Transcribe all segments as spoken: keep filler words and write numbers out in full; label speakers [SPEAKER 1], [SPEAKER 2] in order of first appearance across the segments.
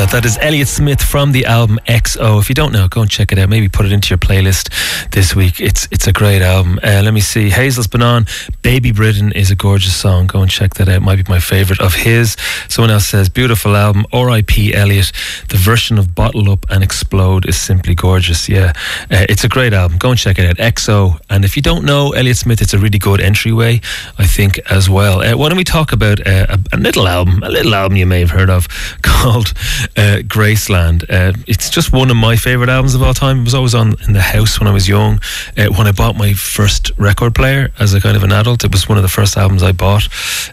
[SPEAKER 1] That is Elliott Smith from the album X O. If you don't know, go and check it out. Maybe put it into your playlist this week. It's it's a great album. Uh, let me see. Hazel's been on. Baby Britain is a gorgeous song. Go and check that out. Might be my favourite of his. Someone else says, beautiful album. R I P Elliott. The version of Bottle Up and Explode is simply gorgeous. Yeah, uh, it's a great album. Go and check it out. X O. And if you don't know Elliott Smith, it's a really good entryway, I think, as well. Uh, why don't we talk about uh, a, a little album, a little album you may have heard of called uh, Graceland. Uh, it's just one of my favourite albums of all time. It was always on in the house when I was young. Uh, when I bought my first record player as a kind of an adult, it was one of the first albums I bought.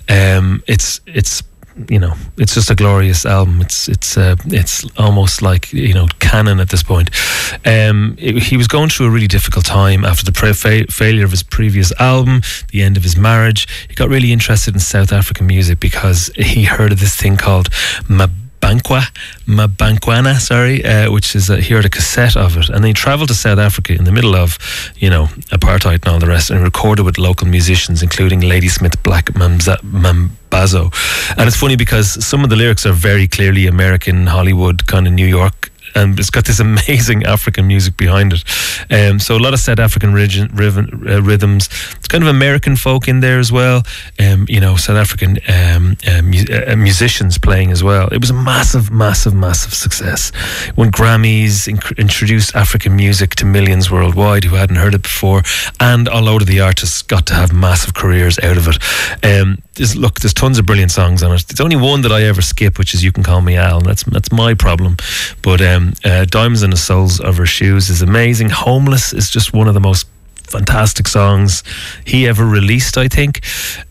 [SPEAKER 1] Um, it's it's you know, it's just a glorious album. It's it's uh, it's almost like, you know, canon at this point. Um, it, he was going through a really difficult time after the pre- fa- failure of his previous album, the end of his marriage. He got really interested in South African music because he heard of this thing called Mab- Bankwa, Mabankwana, sorry, uh, which is, uh, he heard a cassette of it, and then he travelled to South Africa in the middle of, you know, apartheid and all the rest, and recorded with local musicians, including Ladysmith Black Mamza, Mambazo. And it's funny because some of the lyrics are very clearly American, Hollywood, kind of New York, and it's got this amazing African music behind it. Um, so a lot of South African rhythm, rhythm, uh, rhythms. It's kind of American folk in there as well. Um, you know, South African um, uh, mu- uh, musicians playing as well. It was a massive, massive, massive success. When Grammys inc- introduced African music to millions worldwide who hadn't heard it before, and a load of the artists got to have massive careers out of it. Um, there's, look, there's tons of brilliant songs on it. There's only one that I ever skip, which is You Can Call Me Al, and that's that's my problem. But um, uh, Diamonds in the Soles of Her Shoes is amazing. Homeless is just one of the most fantastic songs he ever released, I think.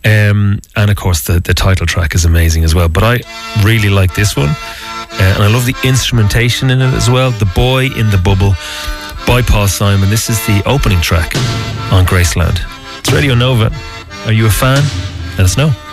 [SPEAKER 1] Um, and of course the, the title track is amazing as well. But I really like this one. Uh, and I love the instrumentation in it as well. The Boy in the Bubble by Paul Simon. This is the opening track on Graceland. It's Radio Nova. Are you a fan? Let us know.